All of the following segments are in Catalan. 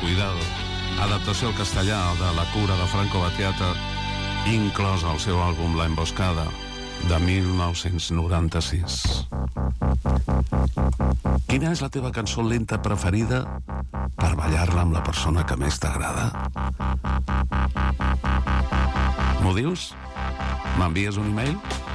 Cuidado, adaptació al castellà de La cura de Franco Battiato, inclòs al seu àlbum La emboscada, de 1996. Quina és la teva cançó lenta preferida per ballar-la amb la persona que més t'agrada? M'ho dius? M'envies un e-mail?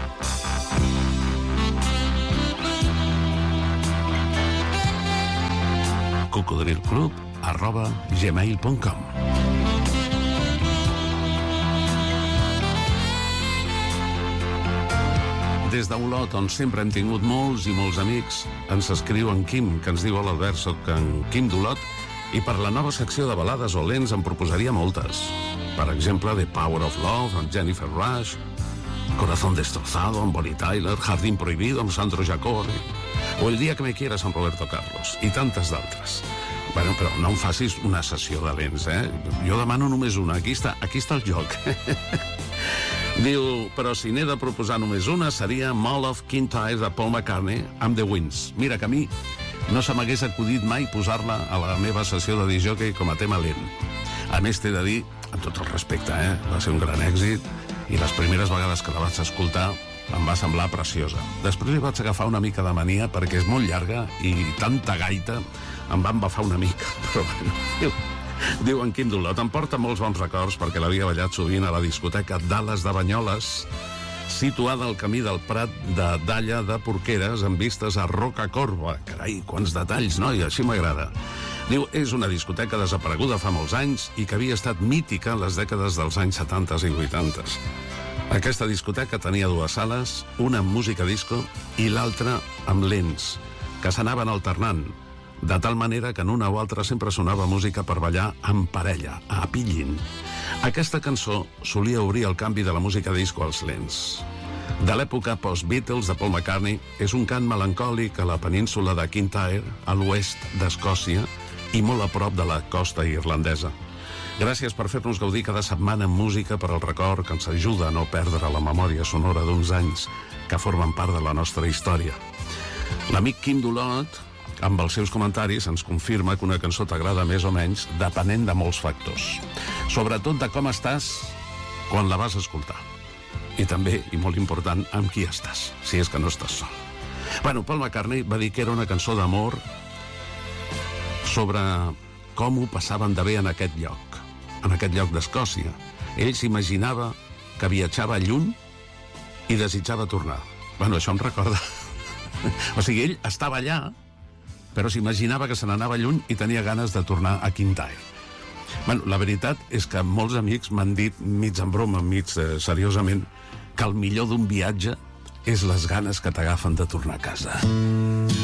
cocodrilclub@gmail.com. Des d'Olot, on sempre hem tingut molts i molts amics, ens escriu en Quim, que ens diu: hola Albert, soc en Quim d'Olot, i per la nova secció de balades o lents em proposaria moltes. Per exemple, The Power of Love, amb Jennifer Rush, Corazón destrozado, amb Bonnie Tyler, Jardín prohibido, amb Sandro Giacone, o El día que me quieras, amb Roberto Carlos, i tantes d'altres. Bueno, però no em facis una sessió de lents, Jo demano només una. Aquí està el joc. Diu, però si n'he de proposar només una, seria Mall of Kintyre de Paul McCartney amb The Winds. Mira que a mi no se m'hagués acudit mai posar-la a la meva sessió de disc-jockey com a tema lent. A més, t'he de dir, amb tot el respecte, va ser un gran èxit, i les primeres vegades que la vaig escoltar em va semblar preciosa. Després li vaig agafar una mica de mania perquè és molt llarga i tanta gaita em va embafar una mica, però bueno, diu en Quim d'Olot, em porta molts bons records perquè l'havia ballat sovint a la discoteca Dallas de Banyoles, situada al camí del Prat de Dalla de Porqueres, amb vistes a Rocacorba. Carai, quants detalls, no? I així m'agrada. Diu, és una discoteca desapareguda fa molts anys i que havia estat mítica en les dècades dels anys 70 i 80. Aquesta discoteca tenia dues sales, una amb música disco i l'altra amb lents, que s'anaven alternant, de tal manera que en una o altra sempre sonava música per ballar en parella, a pillin. Aquesta cançó solia obrir el canvi de la música disco als lents. De l'època post-Beatles de Paul McCartney, és un cant melancòlic a la península de Kintyre, a l'oest d'Escòcia, i molt a prop de la costa irlandesa. Gràcies per fer-nos gaudir cada setmana amb música per al record que ens ajuda a no perdre la memòria sonora d'uns anys que formen part de la nostra història. L'amic Quim d'Olot, amb els seus comentaris, ens confirma que una cançó t'agrada més o menys depenent de molts factors. Sobretot de com estàs quan la vas escoltar. I també, i molt important, amb qui estàs, si és que no estàs sol. Bueno, Paul McCartney va dir que era una cançó d'amor sobre com ho passaven de bé en aquest lloc d'Escòcia. Ell s'imaginava que viatjava lluny i desitjava tornar. Bueno, això em recorda... O sigui, ell estava allà, però s'imaginava que se n'anava lluny i tenia ganes de tornar a Kintyre. Bueno, la veritat és que molts amics m'han dit, mig en broma, mig seriosament, que el millor d'un viatge és les ganes que t'agafen de tornar a casa.